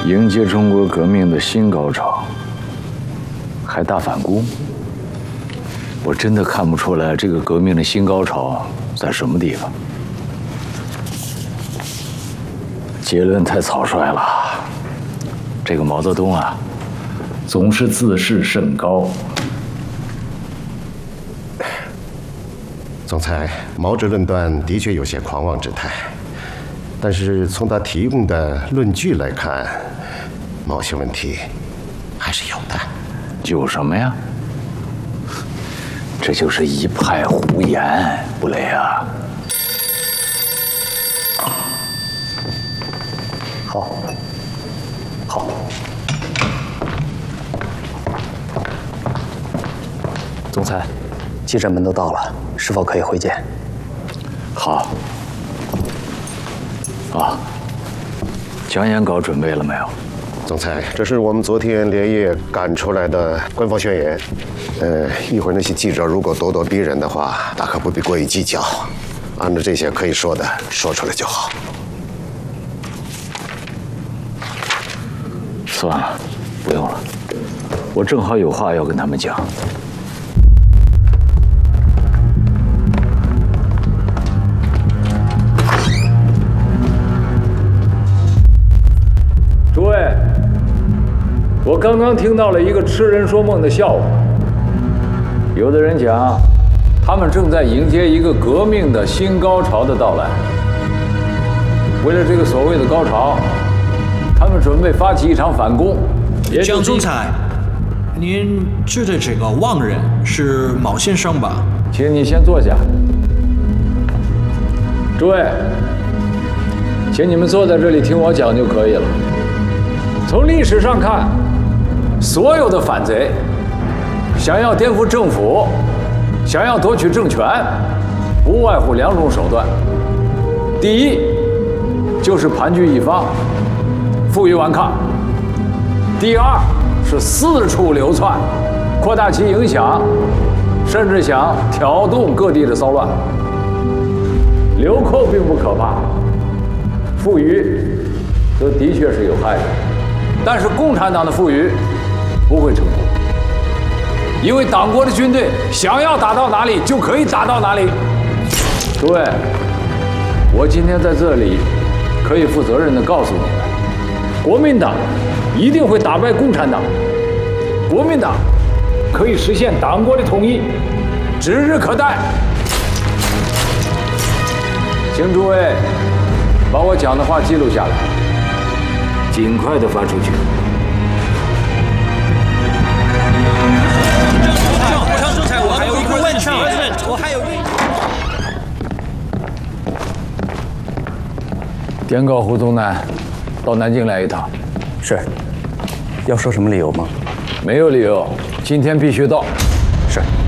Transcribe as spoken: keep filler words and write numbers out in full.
迎接中国革命的新高潮，还大反攻。我真的看不出来这个革命的新高潮在什么地方。结论太草率了。这个毛泽东啊，总是自视甚高。 总裁，毛之论断的确有些狂妄之态，但是从他提供的论据来看，某些问题还是有的。 有什么呀？这就是一派胡言，布雷啊！ 好，好。总裁，记者们都到了，是否可以会见？ 好。啊，讲演稿准备了没有？ 总裁，这是我们昨天连夜赶出来的官方宣言。呃，一会儿那些记者如果咄咄逼人的话，大可不必过于计较，按照这些可以说的说出来就好。 算了，不用了，我正好有话要跟他们讲。诸位，我刚刚听到了一个痴人说梦的笑话。有的人讲，他们正在迎接一个革命的新高潮的到来。为了这个所谓的高潮，他们准备发起一场反攻。 蒋总裁，您指的这个妄人是毛先生吧？ 请你先坐下。诸位，请你们坐在这里听我讲就可以了。从历史上看，所有的反贼想要颠覆政府，想要夺取政权，不外乎两种手段。第一，就是盘踞一方，负隅顽抗；第二是四处流窜，扩大其影响，甚至想挑动各地的骚乱。流寇并不可怕，负隅则的确是有害的。但是共产党的负隅不会成功，因为党国的军队想要打到哪里就可以打到哪里。诸位，我今天在这里可以负责任地告诉你们，国民党一定会打败共产党，国民党可以实现党国的统一，指日可待。请诸位把我讲的话记录下来，尽快的发出去。 张总裁，我还有一个问题，我还有一。 电告胡宗南，到南京来一趟。 是。要说什么理由吗？ 没有理由，今天必须到。 是。